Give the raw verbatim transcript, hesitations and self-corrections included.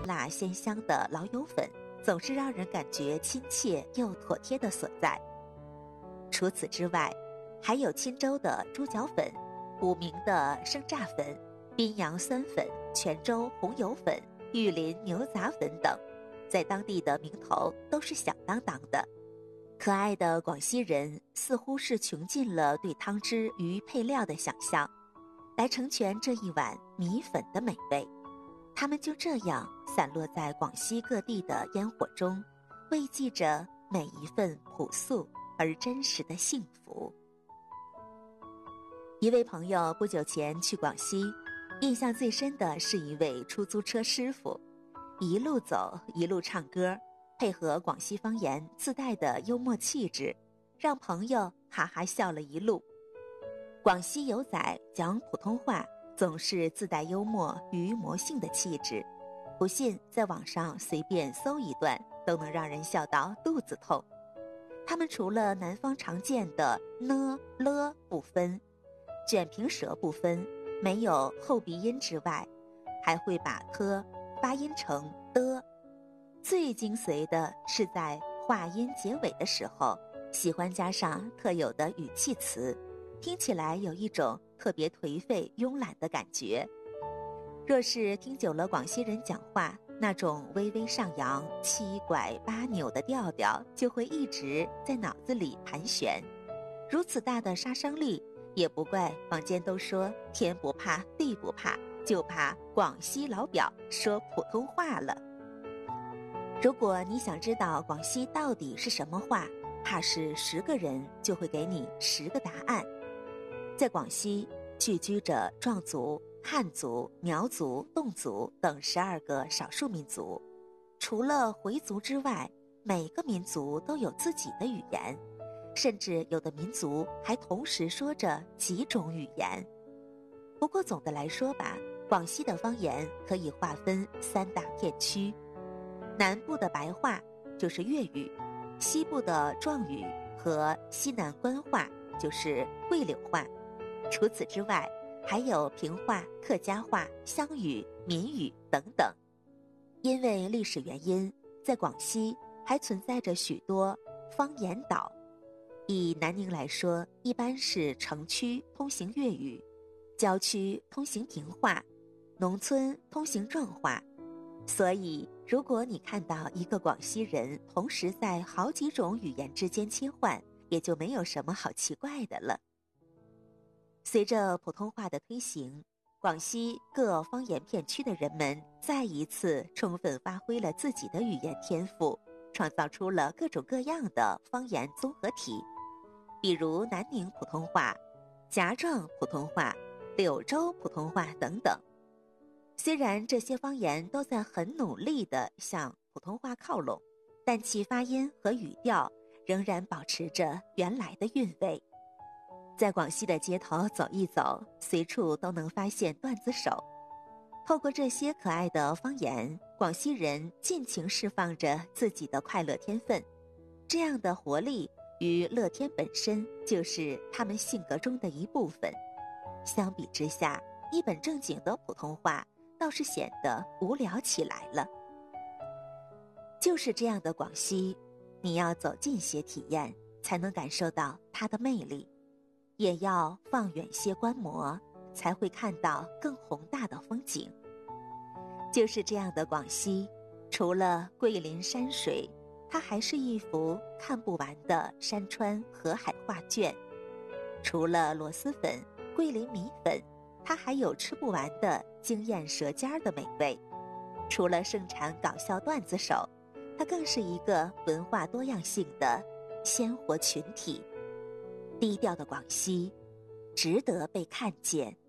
辣鲜香的老友粉总是让人感觉亲切又妥帖的所在。除此之外，还有钦州的猪脚粉、武鸣的生榨粉、宾阳酸粉、泉州红油粉、玉林牛杂粉等，在当地的名头都是响当当的。可爱的广西人似乎是穷尽了对汤汁与配料的想象，来成全这一碗米粉的美味。它们就这样散落在广西各地的烟火中，慰藉着每一份朴素而真实的幸福。一位朋友不久前去广西，印象最深的是一位出租车师傅，一路走一路唱歌，配合广西方言自带的幽默气质，让朋友哈哈笑了一路。广西友仔讲普通话总是自带幽默与魔性的气质，不信在网上随便搜一段都能让人笑到肚子痛。他们除了南方常见的呢了不分，卷平舌不分，没有后鼻音之外，还会把科发音成的。最精髓的是在话音结尾的时候，喜欢加上特有的语气词，听起来有一种特别颓废慵懒的感觉。若是听久了广西人讲话，那种微微上扬、七拐八扭的调调就会一直在脑子里盘旋。如此大的杀伤力，也不怪坊间都说天不怕地不怕，就怕广西老表说普通话了。如果你想知道广西到底是什么话，怕是十个人就会给你十个答案。在广西聚居着壮族、汉族、苗族、侗族等十二个少数民族，除了回族之外，每个民族都有自己的语言，甚至有的民族还同时说着几种语言。不过总的来说吧，广西的方言可以划分三大片区。南部的白话就是粤语，西部的壮语和西南官话就是桂柳话。除此之外，还有平话、客家话、湘语、闽语等等。因为历史原因，在广西还存在着许多方言岛。以南宁来说，一般是城区通行粤语，郊区通行平话，农村通行壮话。所以如果你看到一个广西人同时在好几种语言之间切换，也就没有什么好奇怪的了。随着普通话的推行，广西各方言片区的人们再一次充分发挥了自己的语言天赋，创造出了各种各样的方言综合体，比如南宁普通话、夹壮普通话、柳州普通话等等。虽然这些方言都在很努力地向普通话靠拢，但其发音和语调仍然保持着原来的韵味。在广西的街头走一走，随处都能发现段子手。透过这些可爱的方言，广西人尽情释放着自己的快乐天分。这样的活力与乐天本身就是他们性格中的一部分。相比之下，一本正经的普通话倒是显得无聊起来了。就是这样的广西，你要走近些体验，才能感受到它的魅力。也要放远些观摩，才会看到更宏大的风景。就是这样的广西，除了桂林山水，它还是一幅看不完的山川河海画卷。除了螺蛳粉、桂林米粉，它还有吃不完的惊艳舌尖的美味。除了盛产搞笑段子手，它更是一个文化多样性的鲜活群体。低调的广西，值得被看见。